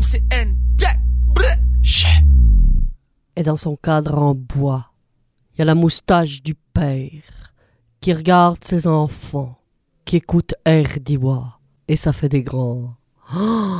MCND. Et dans son cadre en bois, il y a la moustache du père qui regarde ses enfants, qui écoute Air d'Iwa, et ça fait des grands. Oh